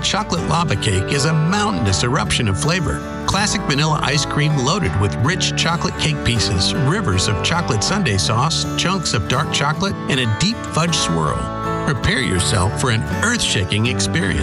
chocolate lava cake is a mountainous eruption of flavor. Classic vanilla ice cream loaded with rich chocolate cake pieces, rivers of chocolate sundae sauce, chunks of dark chocolate, and a deep fudge swirl. Prepare yourself for an earth-shaking experience.